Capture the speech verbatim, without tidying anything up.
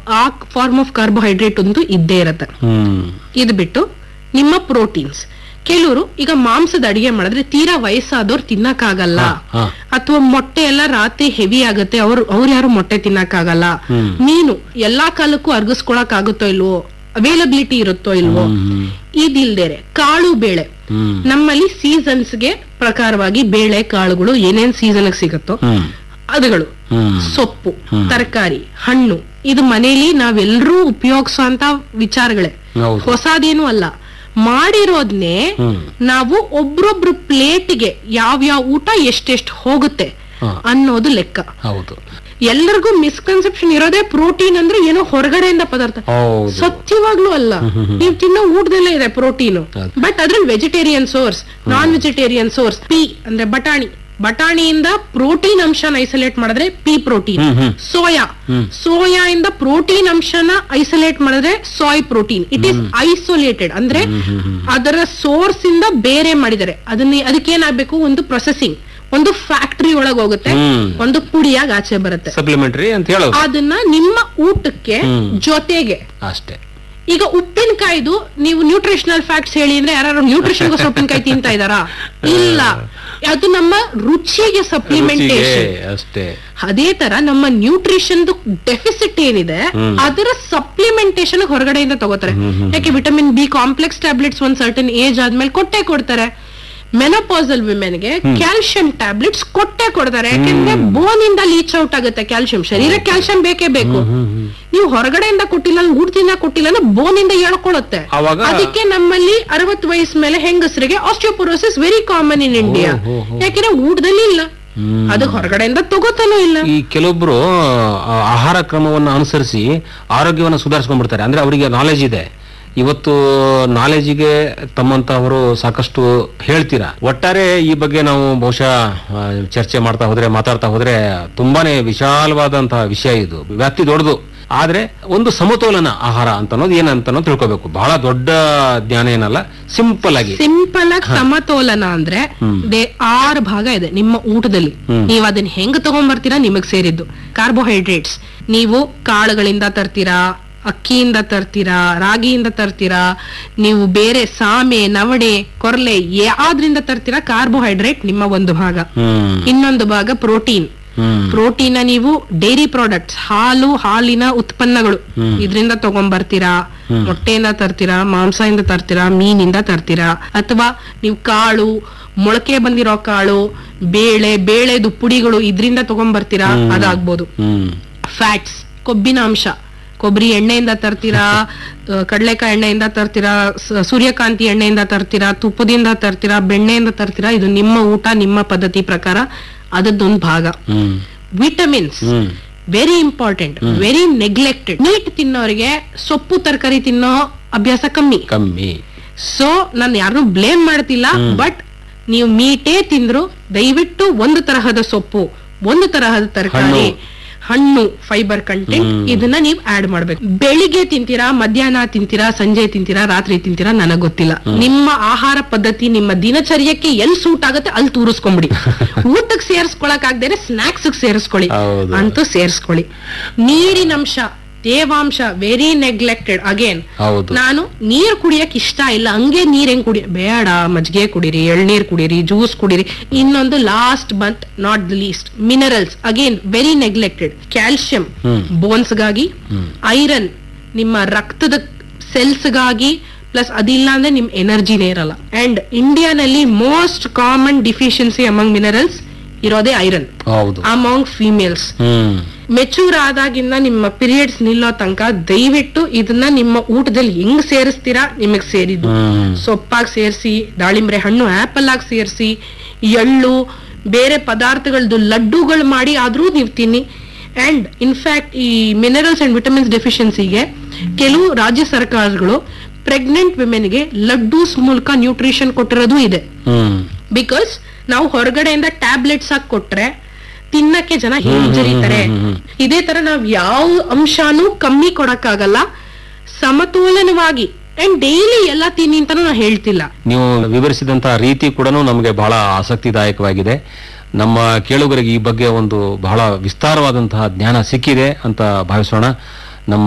ಆ form of carbohydrate ಒಂದು ಇದ್ದೇ ಇರತ್ತೆ. ಇದು ಬಿಟ್ಟು ನಿಮ್ಮ ಪ್ರೋಟೀನ್ಸ್, ಕೆಲವರು ಈಗ ಮಾಂಸದ ಅಡಿಗೆ ಮಾಡಿದ್ರೆ ತೀರಾ ವಯಸ್ಸಾದವ್ರು ತಿನ್ನಕ್ಕಾಗಲ್ಲ, ಅಥವಾ ಮೊಟ್ಟೆ ಎಲ್ಲ ರಾತ್ರಿ ಹೆವಿ ಆಗತ್ತೆ, ಅವ್ರು ಅವ್ರು ಯಾರು ಮೊಟ್ಟೆ ತಿನ್ನಕ್ಕಾಗಲ್ಲ. ಮೀನು ಎಲ್ಲಾ ಕಾಲಕ್ಕೂ ಅರ್ಗಿಸ್ಕೊಳಕ್ ಆಗುತ್ತೋ ಇಲ್ವೋ, ಅವೈಲಬಿಲಿಟಿ ಇರುತ್ತೋ ಇಲ್ವೋ, ಇದಿಲ್ದೇರೆ ಕಾಳು ಬೇಳೆ, ನಮ್ಮಲ್ಲಿ ಸೀಸನ್ಸ್ಗೆ ಪ್ರಕಾರವಾಗಿ ಬೇಳೆ ಕಾಳುಗಳು ಏನೇನ್ ಸೀಸನ್ ಸಿಗುತ್ತೋ ಅದುಗಳು, ಸೊಪ್ಪು, ತರಕಾರಿ, ಹಣ್ಣು, ಇದು ಮನೇಲಿ ನಾವೆಲ್ಲರೂ ಉಪಯೋಗಿಸುವಂತ ವಿಚಾರಗಳೇ, ಹೊಸದೇನು ಅಲ್ಲ. ಮಾಡಿರೋದ್ನೇ ನಾವು ಒಬ್ರೊಬ್ರು ಪ್ಲೇಟ್ಗೆ ಯಾವ್ಯಾವ ಊಟ ಎಷ್ಟೆಷ್ಟು ಹೋಗುತ್ತೆ ಅನ್ನೋದು ಲೆಕ್ಕ. ಎಲ್ಲರಿಗೂ ಮಿಸ್ಕನ್ಸೆಪ್ಷನ್ ಇರೋದೇ ಪ್ರೋಟೀನ್ ಅಂದ್ರೆ ಏನೋ ಹೊರಗಡೆಯಿಂದ ಪದಾರ್ಥ, ಸತ್ಯವಾಗ್ಲೂ ಅಲ್ಲ. ನೀವು ತಿನ್ನೋ ಊಟದಲ್ಲೇ ಇದೆ ಪ್ರೋಟೀನ್. ಬಟ್ ಅದ್ರಲ್ಲಿ vegetarian source, non vegetarian source, P ಅಂದ್ರೆ ಬಟಾಣಿ, ಬಟಾಣಿಯಿಂದ ಪ್ರೋಟೀನ್ ಅಂಶನ ಐಸೋಲೇಟ್ ಮಾಡಿದ್ರೆ ಪಿ ಪ್ರೋಟೀನ್. ಸೋಯಾ, ಸೋಯಾ ಇಂದ ಪ್ರೋಟೀನ್ ಅಂಶನ ಐಸೋಲೇಟ್ ಮಾಡಿದ್ರೆ ಸಾಯ್ ಪ್ರೋಟೀನ್. ಇಟ್ ಈಸ್ ಐಸೋಲೇಟೆಡ್ ಅಂದ್ರೆ ಅದರ ಸೋರ್ಸ್ ಇಂದ ಬೇರೆ ಮಾಡಿದರೆ ಅದನ್ನ, ಅದಕ್ಕೇನಾಗ್ಬೇಕು, ಒಂದು ಪ್ರೊಸೆಸಿಂಗ್, ಒಂದು ಫ್ಯಾಕ್ಟರಿ ಒಳಗೆ ಹೋಗುತ್ತೆ, ಒಂದು ಪುಡಿಯಾಗಿ ಆಚೆ ಬರುತ್ತೆ, ಸಪ್ಲಿಮೆಂಟರಿ ಅಂತ ಹೇಳೋದು. ಅದನ್ನ ನಿಮ್ಮ ಊಟಕ್ಕೆ ಜೊತೆಗೆ ಅಷ್ಟೇ. ಈಗ ಉಪ್ಪಿನಕಾಯ್ದು ನೀವು ನ್ಯೂಟ್ರಿಷನಲ್ ಫ್ಯಾಕ್ಟ್ಸ್ ಹೇಳಿ ಅಂದ್ರೆ ಯಾರು ನ್ಯೂಟ್ರಿಷನ್ ಉಪ್ಪಿನಕಾಯಿ ತಿಂತಾ ಇದಾರಾ? ಇಲ್ಲ, ಅದು ನಮ್ಮ ರುಚಿಗೆ ಸಪ್ಲಿಮೆಂಟೇಶನ್ ಅಷ್ಟೇ. ಅದೇ ತರ ನಮ್ಮ ನ್ಯೂಟ್ರಿಷನ್ ಡೆಫಿಸಿಟ್ ಏನಿದೆ ಅದರ ಸಪ್ಲಿಮೆಂಟೇಶನ್ ಹೊರಗಡೆಯಿಂದ ತಗೋತಾರೆ. ಯಾಕೆ ವಿಟಮಿನ್ ಬಿ ಕಾಂಪ್ಲೆಕ್ಸ್ ಟ್ಯಾಬ್ಲೆಟ್ಸ್ ಒಂದ್ ಸರ್ಟನ್ ಏಜ್ ಆದ್ಮೇಲೆ ಕೊಟ್ಟೆ ಕೊಡ್ತಾರೆ. ಮೆನೋಪಾಸಲ್ ವಿಮೆನ್ಗೆ ಕ್ಯಾಲ್ಸಿಯಂ ಟ್ಯಾಬ್ಲೆಟ್ಸ್ ಕೊಟ್ಟೆ ಕೊಡ್ತಾರೆ, ಯಾಕೆಂದ್ರೆ ಬೋನ್ ಇಂದ ಲೀಚ್ ಔಟ್ ಆಗುತ್ತೆ ಕ್ಯಾಲ್ಸಿಯಂ. ಶರೀರಕ್ಕೆ ಕ್ಯಾಲ್ಸಿಯಂ ಬೇಕೇ ಬೇಕು. ನೀವು ಹೊರಗಡೆಯಿಂದ ಕೊಟ್ಟಿಲ್ಲ, ಊಟದಿಂದ ಕೊಟ್ಟಿಲ್ಲ ಅಂದ್ರೆ ಬೋನ್ ಇಂದ ಹೇಳ್ಕೊಳ್ಳುತ್ತೆ. ಅದಕ್ಕೆ ನಮ್ಮಲ್ಲಿ ಅರವತ್ತು ವಯಸ್ಸು ಮೇಲೆ ಹೆಂಗಸರಿಗೆ osteoporosis very common in India. ಯಾಕೆಂದ್ರೆ ಊಟದಲ್ಲಿ ಇಲ್ಲ, ಅದಕ್ಕೆ ಹೊರಗಡೆಯಿಂದ ತಗೋತಾನೂ ಇಲ್ಲ. ಈ ಕೆಲವೊಬ್ರು ಆಹಾರ ಕ್ರಮವನ್ನು ಅನುಸರಿಸಿ ಆರೋಗ್ಯವನ್ನು ಸುಧಾರಿಸ್ಕೊಂಡ್ಬಿಡ್ತಾರೆ. ಅಂದ್ರೆ ಅವರಿಗೆ ನಾಲೆಜ್ ಇದೆ. ಇವತ್ತು ನಾಲೆಜಿಗೆ ತಮ್ಮಂತವರು ಸಾಕಷ್ಟು ಹೇಳ್ತೀರಾ. ಒಟ್ಟಾರೆ ಈ ಬಗ್ಗೆ ನಾವು ಬಹುಶಃ ಚರ್ಚೆ ಮಾಡ್ತಾ ಹೋದ್ರೆ, ಮಾತಾಡ್ತಾ ಹೋದ್ರೆ ತುಂಬಾನೇ ವಿಶಾಲವಾದಂತಹ ವಿಷಯ. ಇದು ವ್ಯಾಪ್ತಿ ದೊಡ್ಡದು. ಆದ್ರೆ ಒಂದು ಸಮತೋಲನ ಆಹಾರ ಅಂತ ಅನ್ನೋದು ಏನಂತ ತಿಳ್ಕೋಬೇಕು. ಬಹಳ ದೊಡ್ಡ ಜ್ಞಾನ ಏನಲ್ಲ, ಸಿಂಪಲ್ ಆಗಿ ಸಿಂಪಲ್ ಆಗಿ ಸಮತೋಲನ ಅಂದ್ರೆ ಆರು ಭಾಗ ಇದೆ ನಿಮ್ಮ ಊಟದಲ್ಲಿ. ನೀವು ಅದನ್ನ ಹೆಂಗ್ ತಗೊಂಡ್ಬರ್ತೀರಾ ನಿಮಗ್ ಸೇರಿದ್ದು. ಕಾರ್ಬೋಹೈಡ್ರೇಟ್ಸ್ ನೀವು ಕಾಳುಗಳಿಂದ ತರ್ತೀರಾ, ಅಕ್ಕಿಯಿಂದ ತರ್ತೀರಾ, ರಾಗಿಯಿಂದ ತರ್ತೀರಾ, ನೀವು ಬೇರೆ ಸಾಮೆ, ನವಣೆ, ಕೊರ್ಲೆ ಯಾವ್ದ್ರಿಂದ ತರ್ತೀರಾ, ಕಾರ್ಬೋಹೈಡ್ರೇಟ್ ನಿಮ್ಮ ಒಂದು ಭಾಗ. ಇನ್ನೊಂದು ಭಾಗ ಪ್ರೋಟೀನ್. ಪ್ರೋಟೀನ್ ನೀವು ಡೈರಿ ಪ್ರಾಡಕ್ಟ್ಸ್, ಹಾಲು, ಹಾಲಿನ ಉತ್ಪನ್ನಗಳು, ಇದರಿಂದ ತಗೊಂಡ್ಬರ್ತೀರಾ. ಮೊಟ್ಟೆಯಿಂದ ತರ್ತೀರಾ, ಮಾಂಸದಿಂದ ತರ್ತೀರಾ, ಮೀನಿಂದ ತರ್ತೀರಾ, ಅಥವಾ ನೀವು ಕಾಳು, ಮೊಳಕೆ ಬಂದಿರೋ ಕಾಳು, ಬೇಳೆ, ಬೇಳೆದು ಪುಡಿಗಳು ಇದರಿಂದ ತಗೊಂಡ್ಬರ್ತೀರಾ, ಅದಾಗ್ಬೋದು. ಫ್ಯಾಟ್ಸ್, ಕೊಬ್ಬಿನ ಅಂಶ, ಕೊಬ್ಬರಿ ಎಣ್ಣೆಯಿಂದ ತರ್ತೀರಾ, ಕಡಲೆಕಾಯಿ ಎಣ್ಣೆಯಿಂದ ತರ್ತೀರಾ, ಸೂರ್ಯಕಾಂತಿ ಎಣ್ಣೆಯಿಂದ ತರ್ತೀರಾ, ತುಪ್ಪದಿಂದ ತರ್ತೀರಾ, ಬೆಣ್ಣೆಯಿಂದ ತರ್ತೀರಾ. ಇದು ನಿಮ್ಮ ಊಟ, ನಿಮ್ಮ ಪದ್ಧತಿ ಪ್ರಕಾರ ಅದದ್ದೊಂದು ಭಾಗ. Vitamins very important, very neglected. Meet ತಿನ್ನೋರಿಗೆ ಸೊಪ್ಪು ತರಕಾರಿ ತಿನ್ನೋ ಅಭ್ಯಾಸ ಕಮ್ಮಿ ಕಮ್ಮಿ ಸೊ ನಾನು ಯಾರನ್ನೂ ಬ್ಲೇಮ್ ಮಾಡ್ತಿಲ್ಲ. ಬಟ್ ನೀವು ಮೀಟೇ ತಿಂದ್ರು ದಯವಿಟ್ಟು ಒಂದು ತರಹದ ಸೊಪ್ಪು, ಒಂದು ತರಹದ ತರಕಾರಿ, ಹಣ್ಣು, ಫೈಬರ್ ಕಂಟೆಂಟ್, ಇದನ್ನ ನೀವು ಆಡ್ ಮಾಡ್ಬೇಕು. ಬೆಳಿಗ್ಗೆ ತಿಂತೀರಾ, ಮಧ್ಯಾಹ್ನ ತಿಂತೀರಾ, ಸಂಜೆ ತಿಂತೀರಾ, ರಾತ್ರಿ ತಿಂತೀರಾ, ನನಗ್ ಗೊತ್ತಿಲ್ಲ. ನಿಮ್ಮ ಆಹಾರ ಪದ್ಧತಿ ನಿಮ್ಮ ದಿನಚರ್ಯಕ್ಕೆ ಎಲ್ಲಿ ಸೂಟ್ ಆಗುತ್ತೆ ಅಲ್ಲಿ ತೂರಿಸ್ಕೊಂಬಿಡಿ. ಊಟಕ್ಕೆ ಸೇರಿಸ್ಕೊಳಕ್ ಆಗದೇನೆ ಸ್ನಾಕ್ಸ್ ಸೇರಿಸ್ಕೊಳ್ಳಿ ಅಂತೂ ಸೇರಿಸ್ಕೊಳ್ಳಿ. ನೀರಿನಂಶ, ತೇವಾಂಶ ವೆರಿ ನೆಗ್ಲೆಕ್ಟೆಡ್. ಅಗೇನ್ ನಾನು ನೀರ್ ಕುಡಿಯಕ್ ಇಷ್ಟ ಇಲ್ಲ, ಹಂಗೆ ನೀರ್ ಹೆಂಗ್ ಕುಡಿ ಬೇಡ, ಮಜ್ಜಿಗೆ ಕುಡೀರಿ, ಎಳ್ನೀರ್ ಕುಡೀರಿ, ಜ್ಯೂಸ್ ಕುಡೀರಿ. ಇನ್ನೊಂದು last but not the least, minerals again very neglected. Calcium bones ಗಾಗಿ, ಐರನ್ ನಿಮ್ಮ ರಕ್ತದ ಸೆಲ್ಸ್ ಗಾಗಿ, ಪ್ಲಸ್ ಅದಿಲ್ಲ ಅಂದ್ರೆ ನಿಮ್ ಎನರ್ಜಿನೇ ಇರಲ್ಲ. And ಇಂಡಿಯಾನಲ್ಲಿ most common deficiency among minerals ಇರೋದೇ ಐರನ್ ಅಮಾಂಗ್ ಫೀಮೇಲ್ಸ್. ಮೆಚೂರ್ ಆದಾಗಿಂದ ನಿಮ್ಮ ಪೀರಿಯಡ್ಸ್ ನಿಲ್ಲೋ ತನಕ ದಯವಿಟ್ಟು ಇದನ್ನ ನಿಮ್ಮ ಊಟದಲ್ಲಿ ಹೆಂಗ್ ಸೇರಿಸ್ತೀರಾ ನಿಮಗ್ ಸೇರಿದ್ದು. ಸೊಪ್ಪಾಗಿ ಸೇರಿಸಿ, ದಾಳಿಂಬ್ರೆ ಹಣ್ಣು ಆಪಲ್ ಆಗಿ ಸೇರಿಸಿ, ಎಳ್ಳು, ಬೇರೆ ಪದಾರ್ಥಗಳದ್ದು ಲಡ್ಡುಗಳು ಮಾಡಿ ಆದ್ರೂ ನೀವು ತಿನ್ನಿ. ಅಂಡ್ ಇನ್ಫ್ಯಾಕ್ಟ್ ಈ ಮಿನರಲ್ಸ್ ಅಂಡ್ ವಿಟಮಿನ್ಸ್ ಡೆಫಿಷಿಯನ್ಸಿಗೆ ಕೆಲವು ರಾಜ್ಯ ಸರ್ಕಾರಗಳು ಪ್ರೆಗ್ನೆಂಟ್ ವಿಮೆನ್ಗೆ ಲಡ್ಡೂಸ್ ಮೂಲಕ ನ್ಯೂಟ್ರಿಷನ್ ಕೊಟ್ಟಿರೋದು ಇದೆ. ಬಿಕಾಸ್ ನಾವು ಹೊರಗಡೆಯಿಂದ ಟ್ಯಾಬ್ಲೆಟ್ಸ್ ಹಾಕಿ ಕೊಟ್ರೆ ತಿನ್ನಕ್ಕೆ ಜನ ಹಿಂಜರಿತಾರೆ. ಇದೇ ತರ ನಾವ್ ಯಾವ ಅಂಶನೂ ಕಮ್ಮಿ ಕೊಡಕ್ಕಾಗಲ್ಲ. ಸಮತೋಲನವಾಗಿ ಅಂಡ್ ಡೈಲಿ ಎಲ್ಲ ತಿನ್ನಿ ಅಂತ ನಾ ಹೇಳ್ತಿಲ್ಲ. ನೀವು ವಿವರಿಸಿದಂತಹ ರೀತಿ ಕೂಡ ನಮಗೆ ಬಹಳ ಆಸಕ್ತಿದಾಯಕವಾಗಿದೆ. ನಮ್ಮ ಕೇಳುಗರಿಗೆ ಈ ಬಗ್ಗೆ ಒಂದು ಬಹಳ ವಿಸ್ತಾರವಾದಂತಹ ಜ್ಞಾನ ಸಿಕ್ಕಿದೆ ಅಂತ ಭಾವಿಸೋಣ.